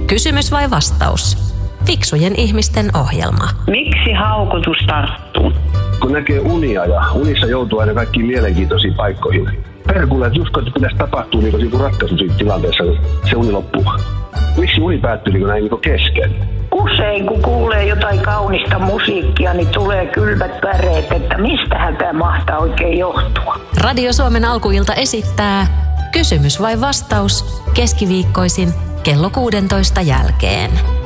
Kysymys vai vastaus? Fiksujen ihmisten ohjelma. Miksi haukotus tarttuu? Kun näkee unia ja unissa joutuu aina kaikkiin mielenkiintoisiin paikkoihin. Perkulle, että uskon, että pitäisi tapahtua niin ratkaisu siinä tilanteessa, se uni loppuu. Miksi uni päättyy niin näin niin kesken? Usein kun kuulee jotain kaunista musiikkia, niin tulee kylmät väreet, että mistähän tämä mahtaa oikein johtua. Radio Suomen alkuilta esittää Kysymys vai vastaus keskiviikkoisin kello 16 jälkeen.